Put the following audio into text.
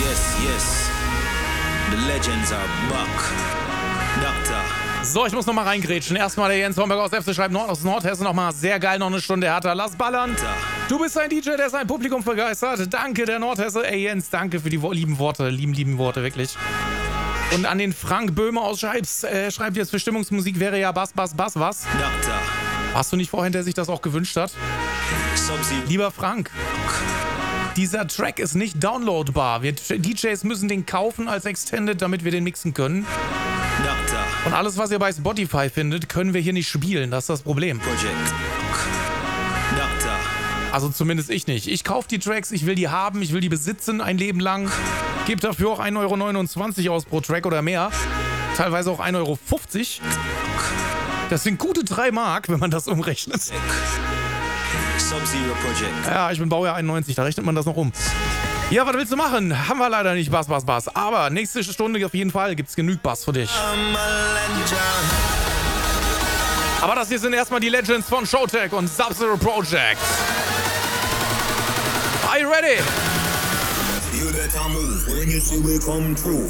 Yes. The legends are back. Doctor. So, ich muss nochmal reingrätschen. Erstmal der Jens Homberg aus FC schreibt aus Nordhessen nochmal. Sehr geil, noch eine Stunde härter. Lass ballern. Du bist ein DJ, der sein Publikum begeistert. Danke, der Nordhesse. Ey, Jens, danke für die lieben Worte. Lieben Worte, wirklich. Und an den Frank Böhme aus Scheibs schreibt jetzt, für Stimmungsmusik wäre ja Bass, was? Doctor. Hast du nicht vorhin, der sich das auch gewünscht hat? Lieber Frank, dieser Track ist nicht downloadbar. Wir DJs müssen den kaufen als Extended, damit wir den mixen können. Doctor. Und alles, was ihr bei Spotify findet, können wir hier nicht spielen. Das ist das Problem. Project. Doctor. Also zumindest ich nicht. Ich kaufe die Tracks, ich will die haben, ich will die besitzen ein Leben lang. Gebe dafür auch 1,29 € aus pro Track oder mehr. Teilweise auch 1,50 €. Das sind gute 3 Mark, wenn man das umrechnet. Sub-Zero Project. Ja, ich bin Baujahr 91, da rechnet man das noch um. Ja, was willst du machen? Haben wir leider nicht Bass. Aber nächste Stunde auf jeden Fall gibt's genug Bass für dich. Aber das hier sind erstmal die Legends von Showtek und Sub-Zero Project. Are you ready? You better move when you see we come through.